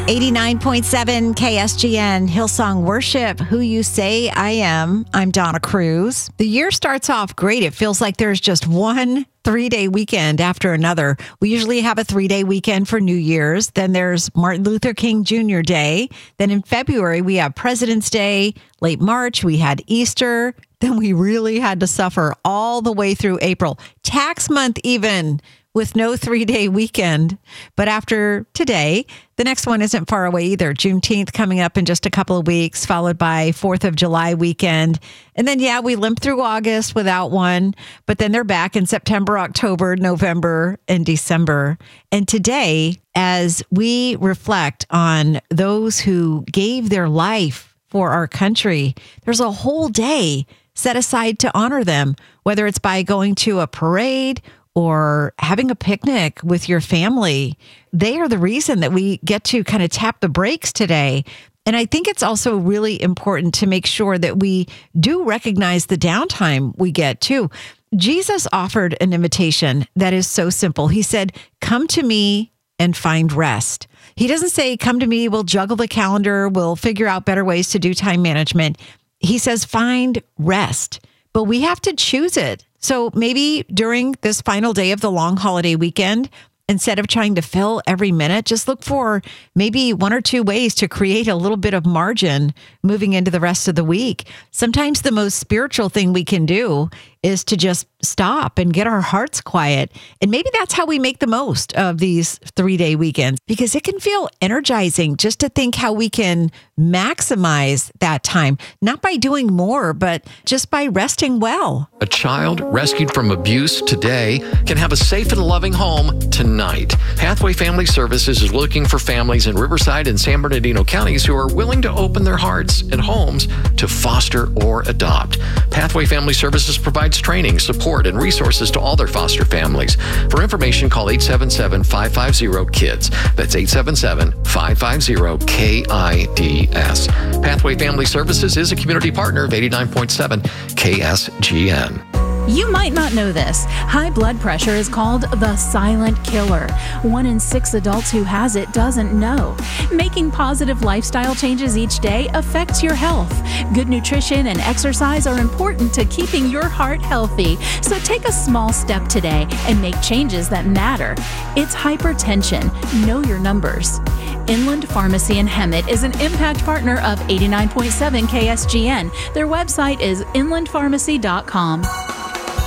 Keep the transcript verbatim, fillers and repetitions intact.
eighty-nine point seven K S G N, Hillsong Worship, Who You Say I Am. I'm Donna Cruz. The year starts off great. It feels like there's just one three-day weekend after another. We usually have a three-day weekend for New Year's. Then there's Martin Luther King Junior Day. Then in February, we have President's Day. Late March, we had Easter. Then we really had to suffer all the way through April. Tax month even, with no three-day weekend. But after today, the next one isn't far away either. Juneteenth coming up in just a couple of weeks, followed by fourth of July weekend. And then, yeah, we limp through August without one, but then they're back in September, October, November, and December. And today, as we reflect on those who gave their life for our country, there's a whole day set aside to honor them, whether it's by going to a parade or having a picnic with your family. They are the reason that we get to kind of tap the brakes today. And I think it's also really important to make sure that we do recognize the downtime we get too. Jesus offered an invitation that is so simple. He said, "Come to me and find rest." He doesn't say, "Come to me, we'll juggle the calendar, we'll figure out better ways to do time management." He says, find rest, but we have to choose it. So maybe during this final day of the long holiday weekend, instead of trying to fill every minute, just look for maybe one or two ways to create a little bit of margin moving into the rest of the week. Sometimes the most spiritual thing we can do is to just stop and get our hearts quiet. And maybe that's how we make the most of these three-day weekends, because it can feel energizing just to think how we can maximize that time, not by doing more, but just by resting well. A child rescued from abuse today can have a safe and loving home tonight. Pathway Family Services is looking for families in Riverside and San Bernardino counties who are willing to open their hearts and homes to foster or adopt. Pathway Family Services provides training, support, and resources to all their foster families. For information, call eight seven seven, five five zero, KIDS. That's eight seven seven, five five zero, K I D S. Pathway Family Services is a community partner of eighty-nine point seven K S G N. You might not know this. High blood pressure is called the silent killer. One in six adults who has it doesn't know. Making positive lifestyle changes each day affects your health. Good nutrition and exercise are important to keeping your heart healthy. So take a small step today and make changes that matter. It's hypertension. Know your numbers. Inland Pharmacy in Hemet is an impact partner of eighty-nine point seven K S G N. Their website is inland pharmacy dot com.